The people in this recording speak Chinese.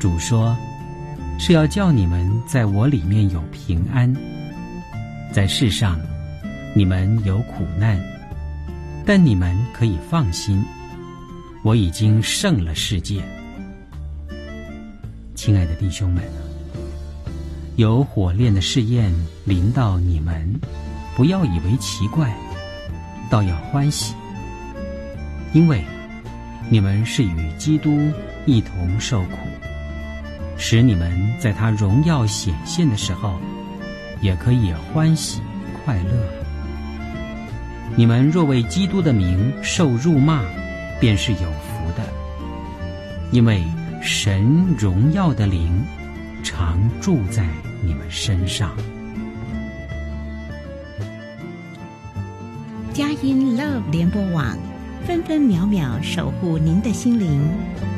主说，是要叫你们在我里面有平安。在世上你们有苦难，但你们可以放心，我已经胜了世界。亲爱的弟兄们，有火炼的试验临到你们，不要以为奇怪，倒要欢喜，因为你们是与基督一同受苦，使你们在他荣耀显现的时候，也可以欢喜快乐。你们若为基督的名受辱骂，便是有福的，因为神荣耀的灵常住在你们身上。 佳音 Love 联播网，分分秒秒守护您的心灵。